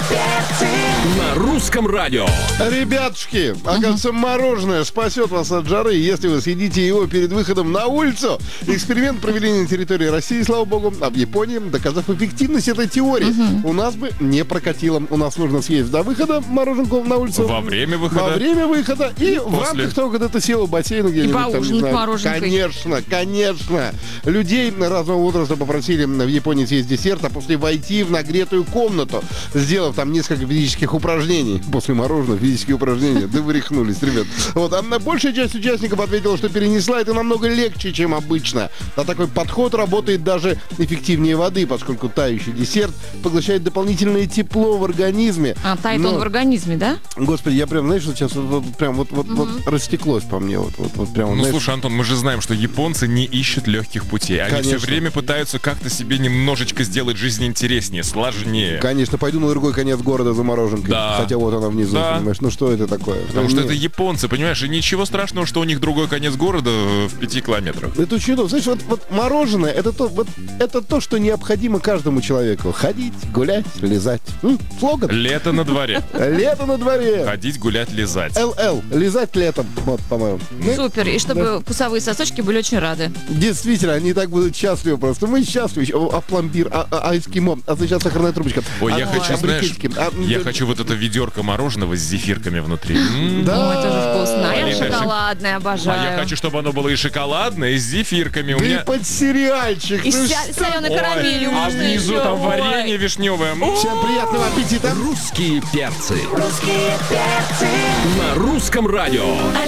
На русском радио. Ребятушки, оказывается, мороженое спасет вас от жары, если вы съедите его перед выходом на улицу. Эксперимент провели на территории России, слава богу, а в Японии, доказав эффективность этой теории. У нас бы не прокатило. У нас нужно съесть до выхода мороженку на улицу. Во время выхода. Во время выхода. И в рамках того, когда ты сел в бассейн где-нибудь. И поужинать мороженкой. Конечно. Людей разного возраста попросили в Японии съесть десерт, а после войти в нагретую комнату, сделав там несколько физических упражнений. После мороженого физические упражнения. Да вы рехнулись, ребят. Вот. А большая часть участников ответила, что перенесла это намного легче, чем обычно. А такой подход работает даже эффективнее воды, поскольку тающий десерт поглощает дополнительное тепло в организме. А тает он в организме, да? Господи, я прям, знаешь, сейчас вот растеклось по мне. Вот прям, ну, слушай, Антон, мы же знаем, что японцы не ищут легких путей. Они все время пытаются как-то себе немножечко сделать жизнь интереснее, сложнее. Конечно, пойду на другой конец города за мороженкой. Да. Хотя вот она внизу, понимаешь. Ну что это такое? Потому что это японцы, понимаешь, и ничего страшного, что у них другой конец города в 5 километрах. Это чудо. Знаешь, вот мороженое, это то, что необходимо каждому человеку. Ходить, гулять, лизать. Слоган. Лето на дворе. Лето на дворе. Ходить, гулять, лизать. ЛЛ. Лизать летом. Вот, по-моему. Супер. И чтобы вкусовые сосочки были очень рады. Действительно, они так будут счастливы просто. Мы счастливы. А пломбир, а эскимо, а сейчас сахарная трубочка. Ой, я хочу, знаешь, я хочу вот это ведерко мороженого с зефирками внутри. Да. Ой, тоже вкусно. А я шоколадное обожаю. А я хочу, чтобы оно было и шоколадное, и с зефирками. Да и под сериальчик. И с соленой карамелью. А внизу там варенье вишневое. Всем приятного аппетита. Русские перцы. На русском радио.